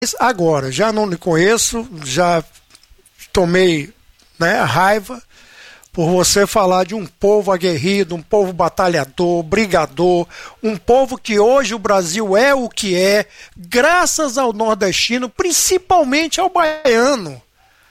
agora, já não lhe conheço, já tomei, né, raiva por você falar de um povo aguerrido, um povo batalhador, brigador, um povo que hoje o Brasil é o que é, graças ao nordestino, principalmente ao baiano.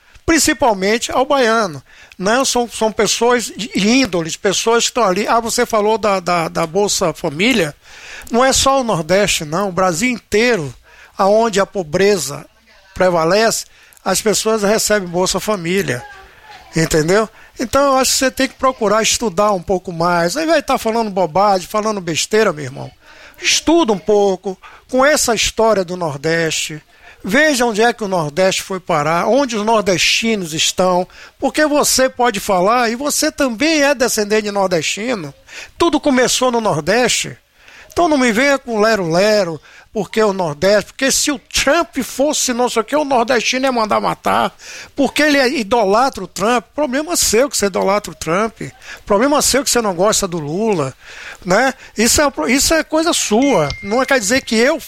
Né? São pessoas de índoles, pessoas que estão ali. Você falou da Bolsa Família, não é só o Nordeste, não, o Brasil inteiro, aonde a pobreza prevalece, as pessoas recebem Bolsa Família, entendeu? Então eu acho que você tem que procurar estudar um pouco mais. Aí vai estar falando bobagem, falando besteira, meu irmão. Estuda um pouco com essa história do Nordeste. Veja onde é que o Nordeste foi parar, onde os nordestinos estão, porque você pode falar, e você também é descendente de nordestino. Tudo começou no Nordeste. Então não me venha com lero-lero, porque o Nordeste, porque se o Trump fosse não sei o que, o nordestino ia mandar matar, porque ele idolatra o Trump. Problema seu que você idolatra o Trump, problema seu que você não gosta do Lula, né? Isso é coisa sua, não quer dizer que eu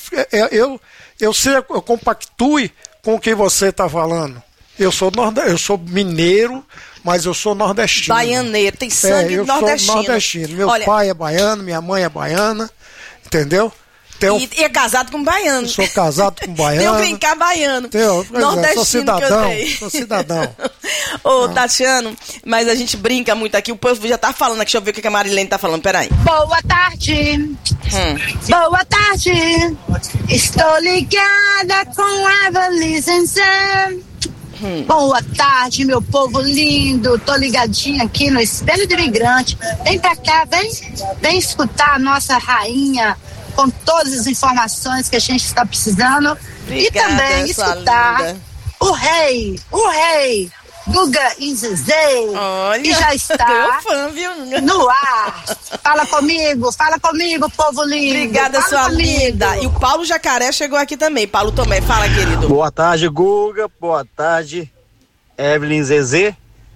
compactue com o que você está falando. Eu sou mineiro, mas eu sou nordestino. Baianeiro, tem sangue nordestino. Sou nordestino. Meu pai é baiano, minha mãe é baiana, entendeu? E é casado com baiano. Sou casado com baiano. Tenho que brincar baiano. Sou cidadão. Ô, Tatiano, mas a gente brinca muito aqui. O povo já tá falando aqui. Deixa eu ver o que a Marilene tá falando. Peraí. Boa tarde. Boa tarde. Estou ligada com a Valizense. Boa tarde, meu povo lindo. Tô ligadinha aqui no Espelho do Imigrante. Vem pra cá, vem escutar a nossa rainha com todas as informações que a gente está precisando. Obrigada, e também escutar o rei, Guga Inzizê, que já está no ar. Fala comigo, povo lindo. Obrigada, sua linda. E o Paulo Jacaré chegou aqui também. Paulo Tomé, fala, querido. Boa tarde, Guga. Boa tarde, Evelyn Zezé.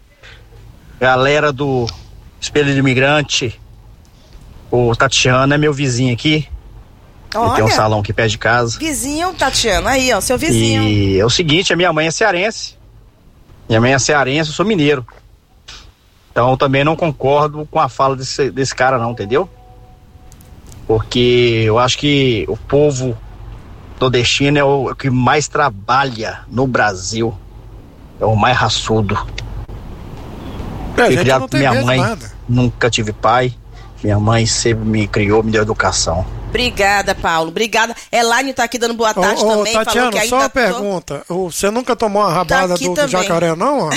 Galera do Espelho do Imigrante. O Tatiano é meu vizinho aqui. Ele tem um salão aqui perto de casa. Vizinho, Tatiano, aí, ó, seu vizinho. E é o seguinte, a minha mãe é cearense. Eu sou mineiro. Então eu também não concordo com a fala desse cara não, entendeu? Porque eu acho que o povo nordestino é o que mais trabalha no Brasil. É o mais raçudo. Fui criado por minha mãe, nunca tive pai. Minha mãe sempre me criou, me deu educação. Obrigada, Paulo. Obrigada. Elaine tá aqui dando boa tarde também. Tatiana, falou que só uma pergunta. Você nunca tomou uma rabada do jacaré, não?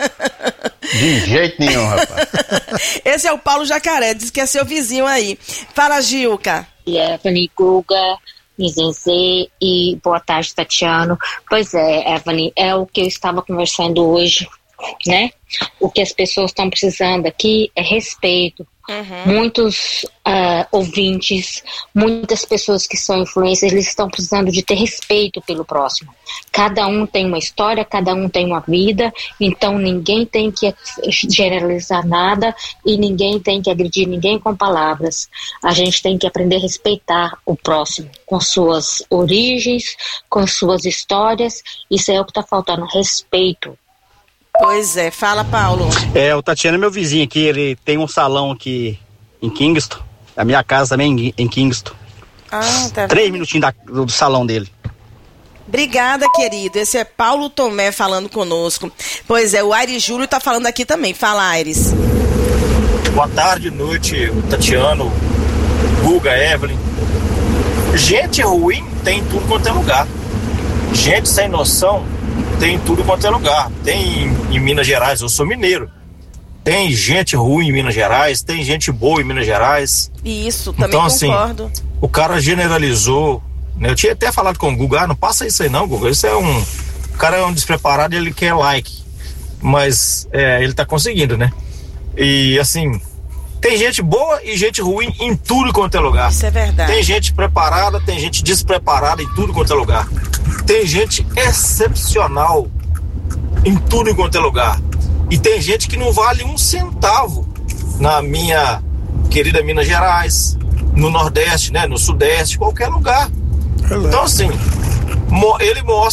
De jeito nenhum, rapaz. Esse é o Paulo Jacaré, diz que é seu vizinho aí. Fala, Gilca. Evelyn, Guga, Zezé e boa tarde, Tatiano. Pois é, Evelyn, é o que eu estava conversando hoje, né? O que as pessoas estão precisando aqui é respeito. Muitos ouvintes, muitas pessoas que são influencers, eles estão precisando de ter respeito pelo próximo. Cada um tem uma história, cada um tem uma vida, então ninguém tem que generalizar nada e ninguém tem que agredir ninguém com palavras. A gente tem que aprender a respeitar o próximo, com suas origens, com suas histórias. Isso é o que está faltando, respeito. Pois é, fala, Paulo. O Tatiano é meu vizinho aqui, ele tem um salão aqui em Kingston, a minha casa também em Kingston. Tá 3 minutinhos do salão dele. Obrigada, querido. Esse é Paulo Tomé falando conosco. Pois é, o Aires Júlio tá falando aqui também. Fala, Aires. Boa tarde, noite, Tatiano, Guga, Evelyn. Gente ruim tem em tudo quanto é lugar. Gente sem noção tem em tudo quanto é lugar. Tem em Minas Gerais, eu sou mineiro. Tem gente ruim em Minas Gerais, tem gente boa em Minas Gerais. Isso, também então, concordo. Assim, o cara generalizou, né? Eu tinha até falado com o Guga, não passa isso aí não, Guga. Isso é o cara é um despreparado e ele quer like. Mas ele tá conseguindo, né? E assim, tem gente boa e gente ruim em tudo quanto é lugar. Isso é verdade. Tem gente preparada, tem gente despreparada em tudo quanto é lugar. Tem gente excepcional em tudo quanto é lugar. E tem gente que não vale um centavo na minha querida Minas Gerais, no Nordeste, né, no Sudeste, qualquer lugar. Então, assim, ele mostra